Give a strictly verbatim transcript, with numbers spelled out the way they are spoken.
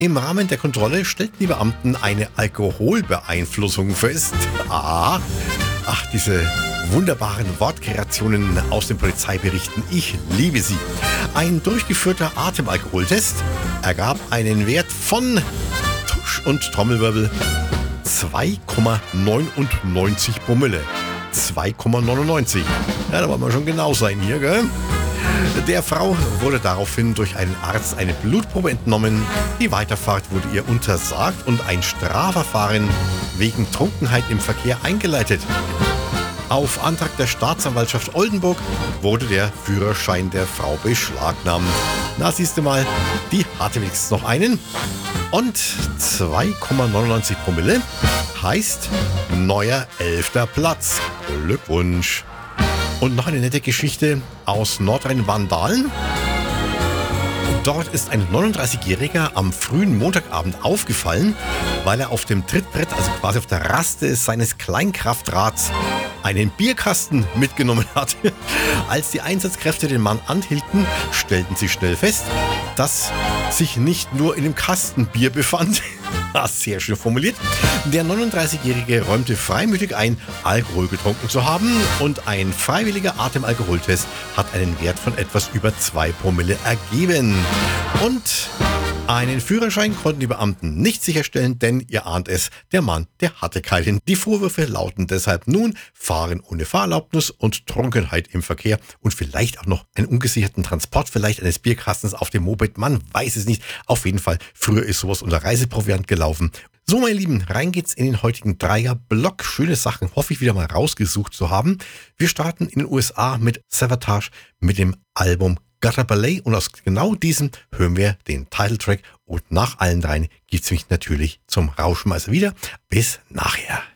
Im Rahmen der Kontrolle stellten die Beamten eine Alkoholbeeinflussung fest. Ah, ach, diese wunderbaren Wortkreationen aus den Polizeiberichten. Ich liebe sie. Ein durchgeführter Atemalkoholtest ergab einen Wert von Tusch und Trommelwirbel zwei Komma neunundneunzig Promille. zwei Komma neunundneunzig. Ja, da wollen wir schon genau sein hier, gell? Der Frau wurde daraufhin durch einen Arzt eine Blutprobe entnommen. Die Weiterfahrt wurde ihr untersagt und ein Strafverfahren wegen Trunkenheit im Verkehr eingeleitet. Auf Antrag der Staatsanwaltschaft Oldenburg wurde der Führerschein der Frau beschlagnahmt. Na, siehst du mal, die hatte wenigstens noch einen. Und zwei Komma neunundneunzig Promille heißt neuer elfter Platz. Glückwunsch. Und noch eine nette Geschichte aus Nordrhein-Westfalen. Dort ist ein neununddreißigjähriger am frühen Montagabend aufgefallen, weil er auf dem Trittbrett, also quasi auf der Raste seines Kleinkraftrads, einen Bierkasten mitgenommen hat. Als die Einsatzkräfte den Mann anhielten, stellten sie schnell fest, dass sich nicht nur in dem Kasten Bier befand. Sehr schön formuliert. Der neununddreißigjährige räumte freimütig ein, Alkohol getrunken zu haben, und ein freiwilliger Atemalkoholtest hat einen Wert von etwas über zwei Promille ergeben. Und einen Führerschein konnten die Beamten nicht sicherstellen, denn ihr ahnt es, der Mann, der hatte keinen. Die Vorwürfe lauten deshalb nun Fahren ohne Fahrerlaubnis und Trunkenheit im Verkehr und vielleicht auch noch einen ungesicherten Transport, vielleicht eines Bierkastens auf dem Moped. Man weiß es nicht. Auf jeden Fall, früher ist sowas unter Reiseproviant gelaufen. So, meine Lieben, rein geht's in den heutigen Dreier-Block. Schöne Sachen, hoffe ich wieder mal rausgesucht zu haben. Wir starten in den U S A mit Savatage mit dem Album Gutter Ballet, und aus genau diesem hören wir den Titeltrack, und nach allen dreien gibt's mich natürlich zum Rauschmeißer wieder. Bis nachher.